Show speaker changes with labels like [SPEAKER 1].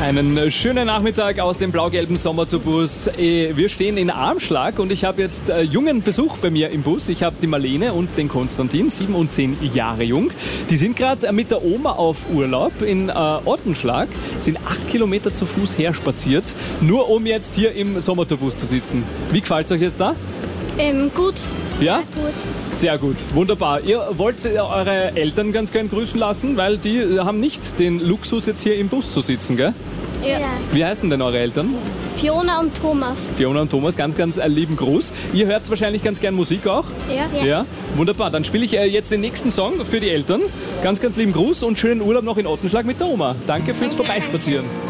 [SPEAKER 1] Einen schönen Nachmittag aus dem blau-gelben Sommerzubus. Wir stehen in Armschlag und ich habe jetzt jungen Besuch bei mir im Bus. Ich habe die Marlene und den Konstantin, 7 und 10 Jahre jung. Die sind gerade mit der Oma auf Urlaub in Ottenschlag, sind 8 Kilometer zu Fuß herspaziert, nur um jetzt hier im Sommertourbus zu sitzen. Wie gefällt es euch jetzt da?
[SPEAKER 2] Gut.
[SPEAKER 1] Ja?
[SPEAKER 2] Gut.
[SPEAKER 1] Sehr gut, wunderbar. Ihr wollt eure Eltern ganz gern grüßen lassen, weil die haben nicht den Luxus, jetzt hier im Bus zu sitzen, gell?
[SPEAKER 2] Ja.
[SPEAKER 1] Wie heißen denn eure Eltern?
[SPEAKER 2] Fiona und Thomas.
[SPEAKER 1] Fiona und Thomas, ganz, ganz lieben Gruß. Ihr hört wahrscheinlich ganz gern Musik auch?
[SPEAKER 2] Ja.
[SPEAKER 1] Ja, wunderbar. Dann spiele ich jetzt den nächsten Song für die Eltern. Ganz, ganz lieben Gruß und schönen Urlaub noch in Ottenschlag mit der Oma. Danke fürs Vorbeispazieren.